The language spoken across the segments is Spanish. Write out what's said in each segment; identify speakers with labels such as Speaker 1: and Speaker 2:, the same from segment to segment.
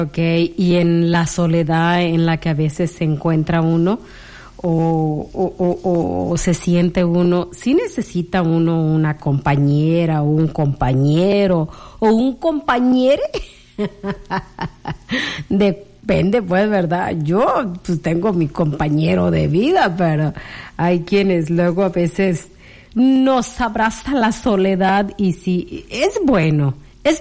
Speaker 1: Okay, y en la soledad en la que a veces se encuentra uno o se siente uno, sí necesita uno una compañera o un compañero o un compañere. Depende, pues, ¿verdad? Yo pues tengo mi compañero de vida, pero hay quienes luego a veces nos abraza la soledad y sí, es bueno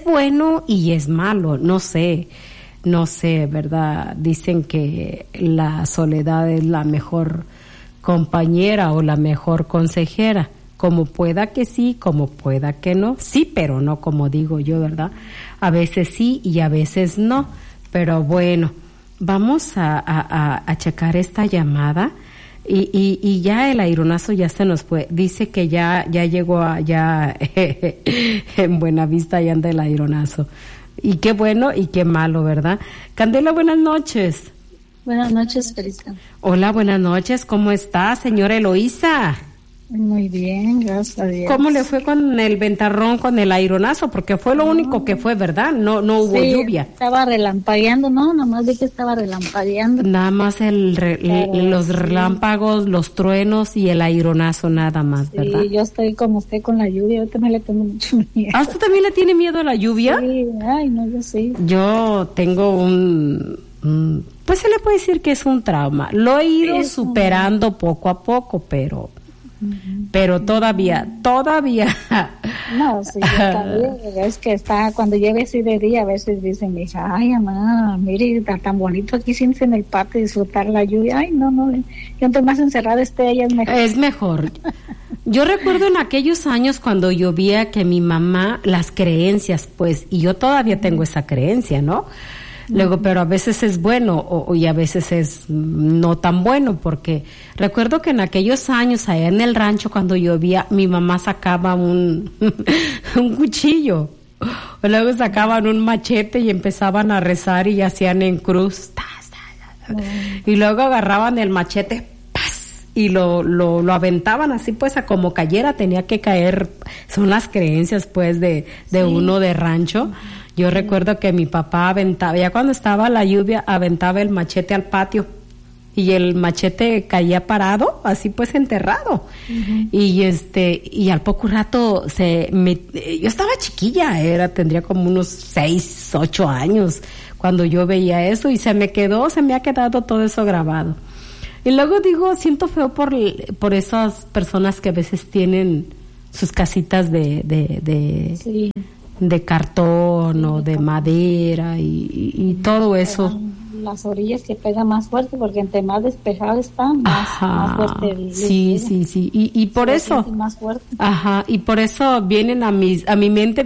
Speaker 1: y es malo, no sé, ¿verdad? Dicen que la soledad es la mejor compañera o la mejor consejera, como pueda que sí, como pueda que no, sí, pero no como digo yo, ¿verdad? A veces sí y a veces no, pero bueno, vamos a checar esta llamada y ya el aironazo ya se nos fue, dice que ya llegó allá en Buenavista, ya anda el aironazo. Y qué bueno y qué malo, ¿verdad? Candela, buenas noches.
Speaker 2: Buenas noches, Felisa.
Speaker 1: Hola, buenas noches. ¿Cómo está, señora Eloísa?
Speaker 2: Muy bien, gracias a Dios.
Speaker 1: ¿Cómo le fue con el ventarrón, con el aironazo? Porque fue lo único que fue, ¿verdad? No hubo lluvia.
Speaker 2: Estaba relampagueando, ¿no? Nada más vi que estaba relampagueando.
Speaker 1: Nada más los relámpagos, los truenos y el aironazo, nada más, ¿verdad?
Speaker 2: Sí, yo estoy como usted con la lluvia. Yo también le tengo mucho miedo.
Speaker 1: ¿Ah, usted también le tiene miedo a la lluvia?
Speaker 2: Sí, ay, no, yo sí.
Speaker 1: Yo tengo pues se le puede decir que es un trauma. Lo he ido superando poco a poco, pero todavía.
Speaker 2: No, sí, yo también. Es que cuando llueve así de día, a veces dicen, ay, mamá, mire, está tan bonito aquí, siéntese en el patio, disfrutar la lluvia. Ay, no, yo entre más encerrada esté, ella es mejor.
Speaker 1: Es mejor. Yo recuerdo en aquellos años cuando llovía que mi mamá, las creencias, pues, y yo todavía tengo esa creencia, ¿no? Luego, pero a veces es bueno y a veces es no tan bueno, porque recuerdo que en aquellos años allá en el rancho cuando llovía mi mamá sacaba un cuchillo, luego sacaban un machete y empezaban a rezar y hacían en cruz, y luego agarraban el machete y lo aventaban así, pues a como cayera tenía que caer. Son las creencias, pues, de uno de rancho. Yo recuerdo que mi papá aventaba, ya cuando estaba la lluvia, aventaba el machete al patio y el machete caía parado, así pues enterrado. Y al poco rato yo estaba chiquilla, tendría como unos 6, 8 años cuando yo veía eso y se me ha quedado todo eso grabado. Y luego siento feo por esas personas que a veces tienen sus casitas de cartón o de madera y todo eso.
Speaker 2: Las orillas que pegan más fuerte porque entre más despejado está, más fuerte.
Speaker 1: Sí. Y por eso.
Speaker 2: Más fuerte.
Speaker 1: Ajá. Y por eso vienen a mi mente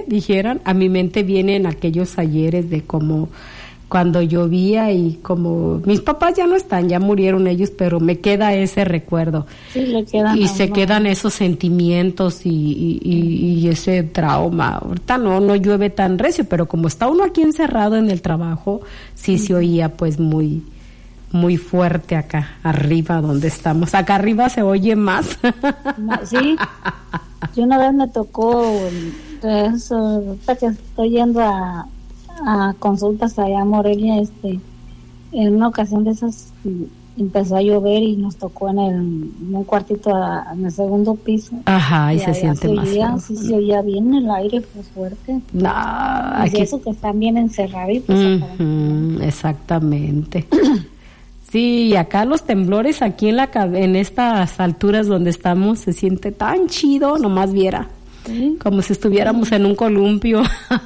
Speaker 1: vienen aquellos ayeres de como cuando llovía y como mis papás ya no están, ya murieron ellos, pero me queda ese recuerdo.
Speaker 2: Sí, le quedan.
Speaker 1: Y se quedan esos sentimientos y ese trauma. Ahorita no llueve tan recio, pero como está uno aquí encerrado en el trabajo, sí se oía pues muy muy fuerte acá arriba donde estamos. Acá arriba se oye más.
Speaker 2: Sí. Yo una vez me tocó eso, que estoy yendo a consultas allá a Morelia, en una ocasión de esas empezó a llover y nos tocó en un cuartito en el segundo piso.
Speaker 1: Ajá, y se siente más fuerte.
Speaker 2: Sí, se oía bien el aire, pues fuerte.
Speaker 1: No,
Speaker 2: aquí... eso que están bien encerraditos.
Speaker 1: Exactamente. Sí, acá los temblores aquí en estas alturas donde estamos se siente tan chido, nomás viera. ¿Sí? Como si estuviéramos en un columpio.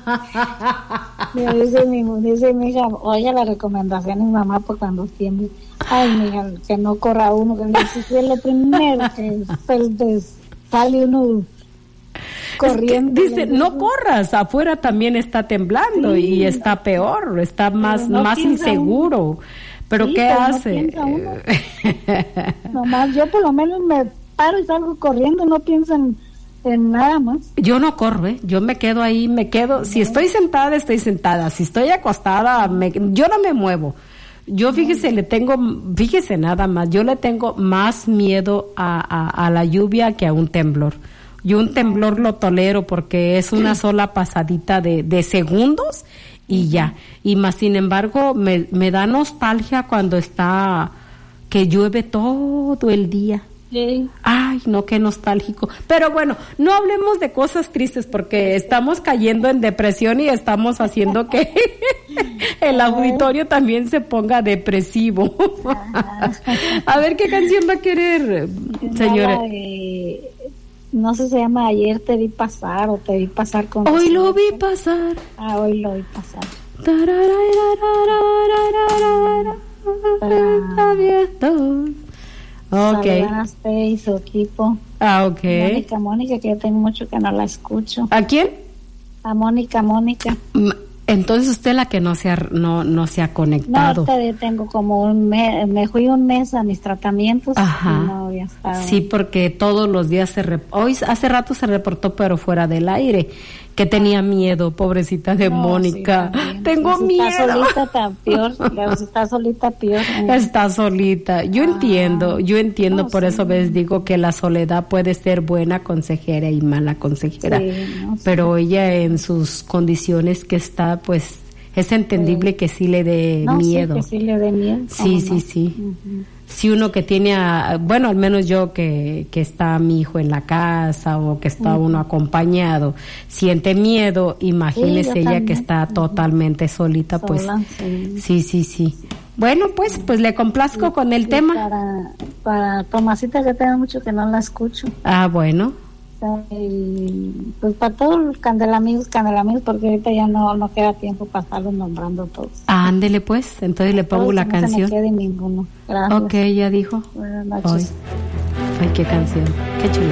Speaker 2: Dice mi hija, oye la recomendación de mi mamá por cuando tiemble. Ay, mija, que no corra uno, que es lo primero que sale uno corriendo.
Speaker 1: Es que dice, no corras, afuera también está temblando y está peor, está más inseguro. Uno. Pero sí, ¿qué hace?
Speaker 2: Nomás yo por lo menos me paro y salgo corriendo, no pienso en nada más.
Speaker 1: Yo no corro, yo me quedo ahí, si estoy sentada, si estoy acostada, yo no me muevo. Yo fíjese nada más, yo le tengo más miedo a la lluvia que a un temblor. Yo un temblor lo tolero porque es una sola pasadita de segundos y ya. Y más sin embargo me da nostalgia cuando que llueve todo el día.
Speaker 2: Sí.
Speaker 1: Ay, no, qué nostálgico. Pero bueno, no hablemos de cosas tristes porque estamos cayendo en depresión y estamos haciendo que el auditorio también se ponga depresivo. A ver, ¿qué canción va a querer, señora?
Speaker 2: No sé, se llama Ayer te vi pasar o te vi pasar con...
Speaker 1: Hoy lo vi pasar.
Speaker 2: Hoy lo vi pasar.
Speaker 1: Okay.
Speaker 2: Saludan a usted y su equipo.
Speaker 1: Okay.
Speaker 2: Mónica, que yo tengo mucho que no la escucho.
Speaker 1: ¿A quién?
Speaker 2: A Mónica.
Speaker 1: Entonces usted la que no se ha conectado.
Speaker 2: No, tengo como un mes, me fui un mes a mis tratamientos.
Speaker 1: Ajá.
Speaker 2: Y no había estado.
Speaker 1: Sí, porque todos los días hoy hace rato se reportó, pero fuera del aire, que tenía miedo, pobrecita de Mónica. Sí, tengo miedo.
Speaker 2: Está solita, tan peor. Si está solita, peor.
Speaker 1: Está solita. Yo entiendo, por eso les digo que la soledad puede ser buena consejera y mala consejera. Sí, pero ella en sus condiciones que está, pues es entendible que sí le dé miedo.
Speaker 2: Sí, que sí le dé miedo.
Speaker 1: Sí. Uh-huh. Si uno que tiene, al menos yo que está mi hijo en la casa o que está uno acompañado, siente miedo, imagínese ella también. Que está totalmente solita, pues. Sí. Bueno, pues le complazco con el tema.
Speaker 2: Para Tomasita, que tengo mucho que no la escucho.
Speaker 1: Bueno.
Speaker 2: Pues para todos los candelamigos, porque ahorita ya no queda tiempo para estarlos nombrando todos.
Speaker 1: Ándele pues, entonces le pongo la canción.
Speaker 2: No se me quede ninguno. Gracias.
Speaker 1: Ok, ya dijo.
Speaker 2: Buenas noches.
Speaker 1: Ay, qué canción, qué chula.